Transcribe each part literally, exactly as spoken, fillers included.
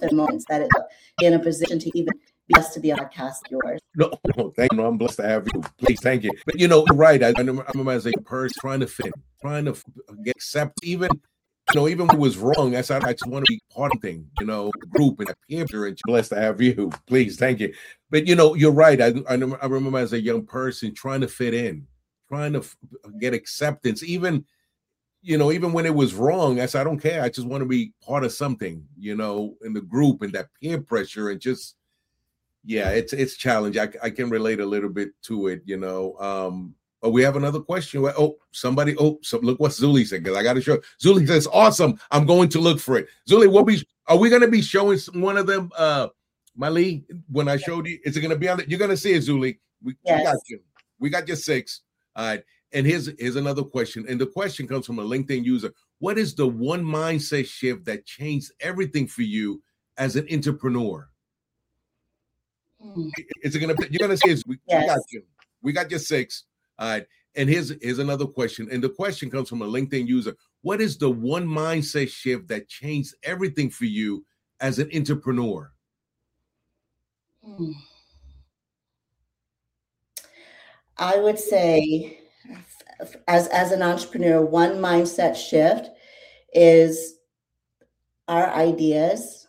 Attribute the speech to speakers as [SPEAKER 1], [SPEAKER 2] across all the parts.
[SPEAKER 1] the moments that it's in a position to even be blessed to be a podcast like yours.
[SPEAKER 2] No, no, thank you. I'm blessed to have you. Please, thank you. But you know, you're right. I, I remember, I remember as a person trying to fit, in, trying to get accepted, even you know, even when it was wrong. I said I just want to be part of the thing, you know, the group and the peer. And blessed to have you. Please, thank you. But you know, you're right. I I remember, I remember as a young person trying to fit in, trying to get acceptance, even. You know, even when it was wrong, I said, I don't care. I just want to be part of something, you know, in the group and that peer pressure and just, yeah, it's it's challenging. I, I can relate a little bit to it, you know. Um, oh, we have another question. Oh, somebody, oh, so look what Zuli said, because I got to show. Zuli says, awesome. I'm going to look for it. Zuli, what we are we going to be showing one of them, uh, Mali, when I showed you? Is it going to be on it? You're going to see it, Zuli. We,
[SPEAKER 1] yes.
[SPEAKER 2] we got you. We got your six. All right. And here's, here's another question. And the question comes from a LinkedIn user. What is the one mindset shift that changed everything for you as an entrepreneur? Mm. Is it gonna you're gonna say we, yes. we got you. We got your six. All right. And here's here's another question. And the question comes from a LinkedIn user. What is the one mindset shift that changed everything for you as an entrepreneur?
[SPEAKER 1] Mm. I would say As, as an entrepreneur, one mindset shift is our ideas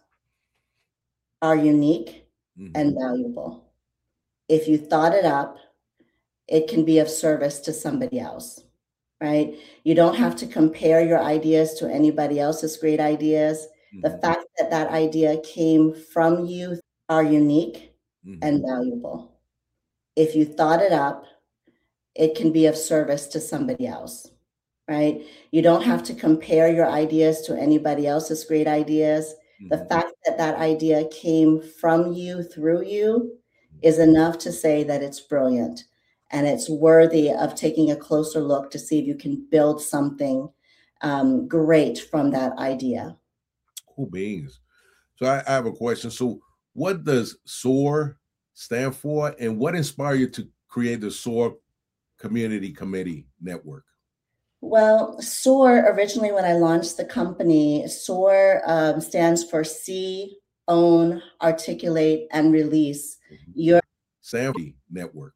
[SPEAKER 1] are unique mm-hmm. and valuable. If you thought it up, it can be of service to somebody else, right? You don't have to compare your ideas to anybody else's great ideas. Mm-hmm. The fact that that idea came from you are unique mm-hmm. and valuable. If you thought it up, it can be of service to somebody else, right? You don't have to compare your ideas to anybody else's great ideas. Mm-hmm. The fact that that idea came from you, through you, is enough to say that it's brilliant and it's worthy of taking a closer look to see if you can build something um, great from that idea.
[SPEAKER 2] Cool beans. So I, I have a question. So what does SOAR stand for, and what inspired you to create the SOAR Community Committee Network?
[SPEAKER 1] Well, SOAR, originally when I launched the company, SOAR um, stands for See, Own, Articulate, and Release mm-hmm. Your
[SPEAKER 2] Family Network.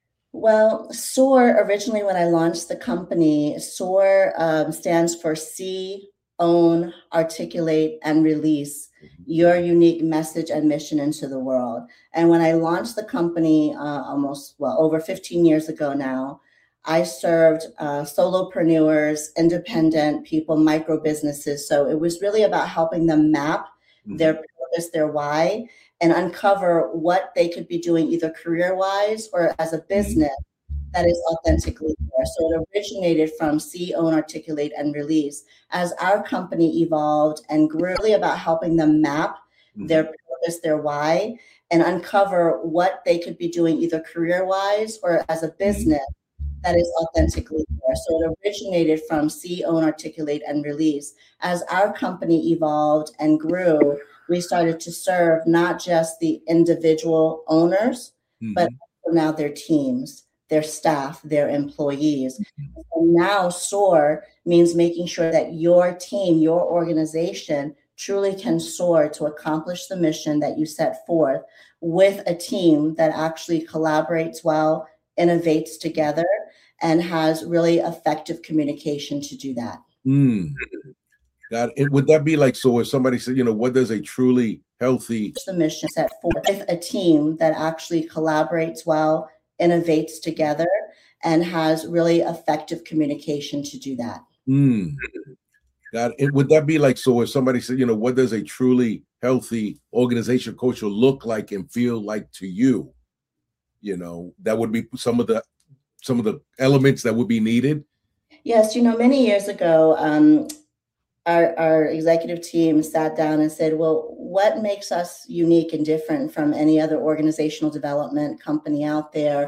[SPEAKER 1] Well, SOAR, originally when I launched the company, SOAR um, stands for See, Own, Articulate, and Release mm-hmm. Your unique message and mission into the world. And when I launched the company uh, almost, well, over fifteen years ago now, I served uh, solopreneurs, independent people, micro businesses. So it was really about helping them map mm-hmm. their purpose, their why, and uncover what they could be doing either career-wise or as a business mm-hmm. that is authentically there. So it originated from See, Own, Articulate, and Release. As our company evolved and grew, really about helping them map mm-hmm. their purpose, their why, and uncover what they could be doing either career-wise or as a business mm-hmm. that is authentically there. So it originated from See, Own, Articulate, and Release. As our company evolved and grew, we started to serve not just the individual owners, mm-hmm. but now their teams, their staff, their employees. Mm-hmm. And now SOAR means making sure that your team, your organization truly can soar to accomplish the mission that you set forth with a team that actually collaborates well, innovates together, and has really effective communication to do that.
[SPEAKER 2] Mm. God, it, would that be like, so if somebody said, you know, what does a truly healthy
[SPEAKER 1] the mission set forth with a team that actually collaborates well, innovates together, and has really effective communication to do that?
[SPEAKER 2] Mm. God, it, would that be like, so if somebody said, you know, what does a truly healthy organization culture look like and feel like to you? You know, that would be some of the some of the elements that would be needed.
[SPEAKER 1] Yes, you know, many years ago, um, Our, our executive team sat down and said, well, what makes us unique and different from any other organizational development company out there,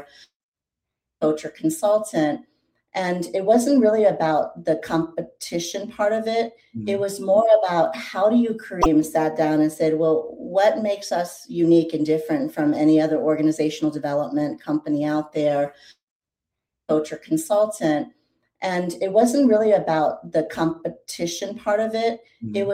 [SPEAKER 1] coach or consultant? And it wasn't really about the competition part of it. Mm-hmm. It was more about how do you create, sat down and said, well, what makes us unique and different from any other organizational development company out there, coach or consultant? And it wasn't really about the competition part of it. Mm-hmm. It was